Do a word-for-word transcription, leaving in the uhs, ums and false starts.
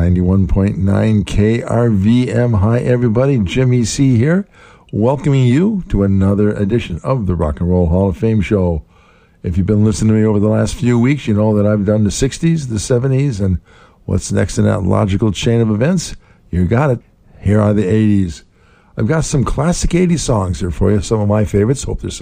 ninety-one point nine K R V M. Hi, everybody. Jimmy C here, welcoming you to another edition of the Rock and Roll Hall of Fame show. If you've been listening to me over the last few weeks, you know that I've done the sixties, the seventies, and what's next in that logical chain of events? You got it. Here are the eighties. I've got some classic eighties songs here for you, some of my favorites. Hope there's